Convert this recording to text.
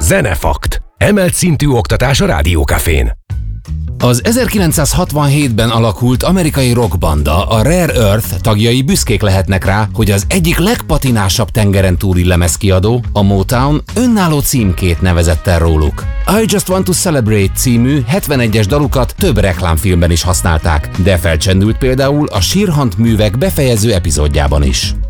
Zenefakt. Emelt szintű oktatás a Rádiókafén. Az 1967-ben alakult amerikai rockbanda, a Rare Earth tagjai büszkék lehetnek rá, hogy az egyik legpatinásabb tengeren túli lemezkiadó, a Motown önálló címkét nevezett el róluk. I Just Want to Celebrate című 71-es dalukat több reklámfilmben is használták, de felcsendült például a Sirhant művek befejező epizódjában is.